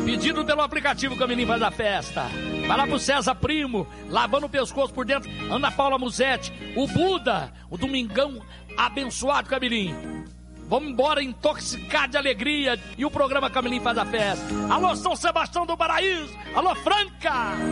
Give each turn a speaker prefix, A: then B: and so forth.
A: Pedido pelo aplicativo Camilinho Faz a Festa. Vai lá pro César Primo, lavando o pescoço por dentro. Ana Paula Musetti, o Buda, o Domingão abençoado, Camilinho. Vamos embora intoxicar de alegria. E o programa Camilinho Faz a Festa. Alô, São Sebastião do Paraíso. Alô, Franca.